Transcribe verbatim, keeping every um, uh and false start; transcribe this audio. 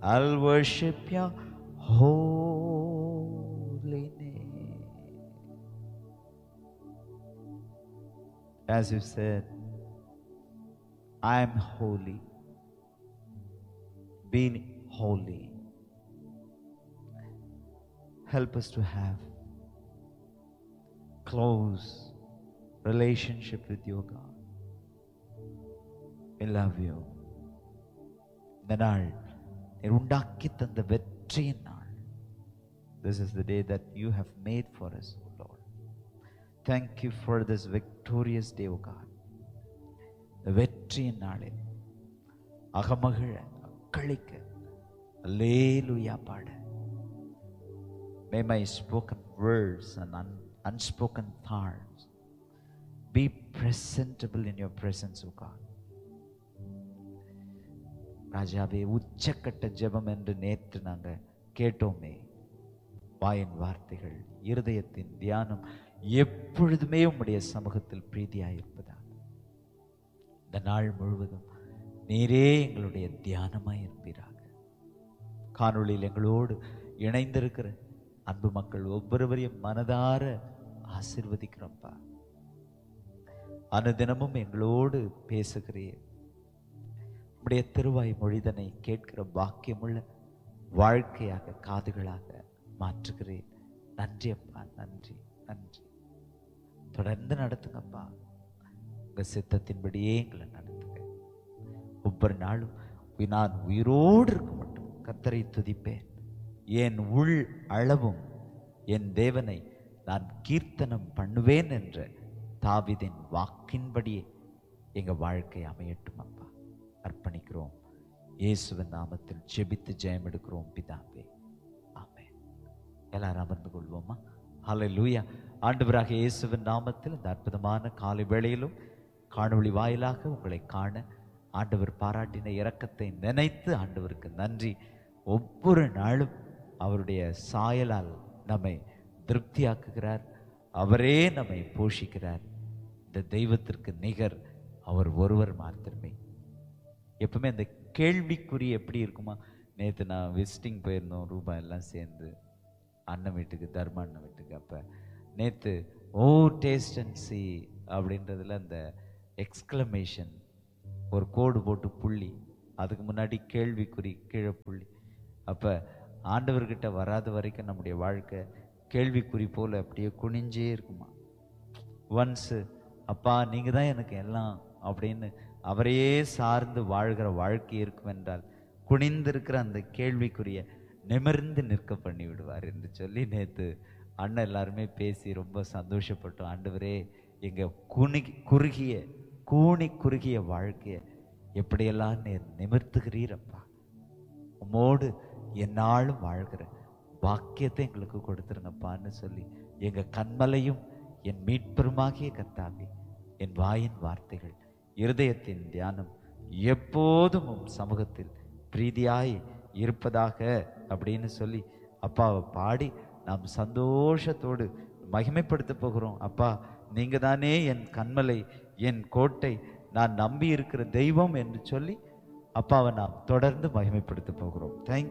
I'll worship your holy name. As you said, I am holy. Be holy. Help us to have close relationship with you, God. We love you. இந்த நாள் நீர் உண்டாக்கி தந்த வெற்றியின் நாள். This is the day that you have made for us, O Lord. Thank you for this victorious day, O God. இந்த வெற்றியின் நாளில் அகமகிழ அக்களிக்க அல்லேலூயா பாட. May my spoken words and un- unspoken thoughts be presentable in your presence, O God. ராஜாவே, உச்சக்கட்ட ஜெபம் என்று நேற்று நாங்க கேட்டோமே. வாயின் வார்த்தைகள், இருதயத்தின் தியானம் எப்பொழுதுமே உம்முடைய சமூகத்தில் பிரீதியாயிருப்பதாக இந்த நாள் முழுவதும் நீரே எங்களுடைய தியானமாய் இருப்பீராக. காணொளியில் எங்களோடு இணைந்திருக்கிற அன்பு மக்கள் ஒவ்வொருவரையும் மனதார ஆசீர்வதிக்கிறோம்ப்பா. அனுதினமும் எங்களோடு பேசுகிறீர். உம்முடைய திருவாய் மொழிதனை கேட்கிற பாக்கியமுள்ள வாழ்க்கையாக காதுகளாக மாற்றுகிறேன். நன்றி அப்பா, நன்றி நன்றி. தொடர்ந்து நடத்துங்கப்பா. உங்க சித்தத்தின்படியே எங்களை நடத்துங்க. ஒவ்வொரு நாளும் நான் உயிரோடு இருக்க மட்டும் கர்த்தரை துதிப்பேன். என் உள் அளவும் என் தேவனை நான் கீர்த்தனம் பண்ணுவேன் என்ற தாவீதின் வாக்கின்படியே எங்க வாழ்க்கை அமையட்டும் அப்பா. அர்ப்பணிக்கிறோம். இயேசுவின் நாமத்தில் ஜெபித்து ஜெயம் எடுக்கிறோம் பிதாவே, ஆமென். எல்லாரும் அமர்ந்து கொள்வோமா? ஹல்லேலூயா. ஆண்டவராக இயேசுவின் நாமத்தில் இந்த அற்புதமான காலை வேளையிலும் காணொளி வாயிலாக உங்களை காண ஆண்டவர் பாராட்டின இரக்கத்தை நினைத்து ஆண்டவருக்கு நன்றி. ஒவ்வொரு நாளும் அவருடைய சாயலால் நம்மை திருப்தியாக்குகிறார். அவரே நம்மை போஷிக்கிறார். இந்த தெய்வத்திற்கு நிகர் அவர் ஒருவர் மாத்திரமே. எப்பவுமே அந்த கேள்விக்குறி எப்படி இருக்குமா? நேற்று நான் விசிட்டிங் போயிருந்தோம், ரூபாய் எல்லாம் சேர்ந்து அண்ணன் வீட்டுக்கு, தர்ம அண்ணன் வீட்டுக்கு. அப்போ நேற்று ஓ டேஸ்ட் அண்ட் சி அப்படின்றதுல அந்த எக்ஸ்க்ளமேஷன் ஒரு கோடு போட்டு புள்ளி, அதுக்கு முன்னாடி கேள்விக்குறி கீழே புள்ளி. அப்போ ஆண்டவர்கிட்ட வராத வரைக்கும் நம்முடைய வாழ்க்கை கேள்விக்குறி போல் அப்படியே குனிஞ்சே இருக்குமா. ஒன்ஸு அப்பா நீங்கள் தான் எனக்கு எல்லாம் அப்படின்னு அவரையே சார்ந்து வாழ்கிற வாழ்க்கை இருக்கும் என்றால் குனிந்திருக்கிற அந்த கேள்விக்குரிய நிமிர்ந்து நிற்க பண்ணி விடுவார் என்று சொல்லி நேற்று அண்ணன் எல்லாருமே பேசி ரொம்ப சந்தோஷப்பட்டோம். ஆண்டவரே, எங்கள் குனி குறுகிய கூனி குறுகிய வாழ்க்கையை எப்படியெல்லாம் நீர் நிமிர்த்துகிறீரப்பா. உம்மோடு என்னாலும் வாழ்கிற வாக்கியத்தை எங்களுக்கு கொடுத்துருங்கப்பான்னு சொல்லி எங்கள் கண்மலையும் என் மீட்பெருமாகிய கர்த்தாவே, என் வாயின் வார்த்தைகள், இருதயத்தின் தியானம் எப்போதும் உம் சமூகத்தில் பிரீதியாய் இருப்பதாக அப்படின்னு சொல்லி அப்பாவை பாடி நாம் சந்தோஷத்தோடு மகிமைப்படுத்த போகிறோம். அப்பா, நீங்க தானே என் கண்மலை, என் கோட்டை, நான் நம்பி இருக்கிற தெய்வம் என்று சொல்லி அப்பாவை நாம் தொடர்ந்து மகிமைப்படுத்த போகிறோம். தேங்க்யூ.